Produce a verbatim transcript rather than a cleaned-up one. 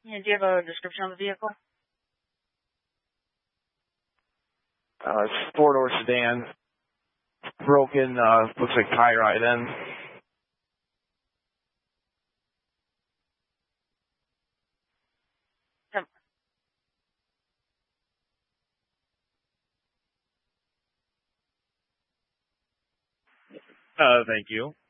Yeah, do you have a description of the vehicle? Uh, it's four-door sedan. Broken, uh, looks like tie ride in. Yep. Uh, thank you.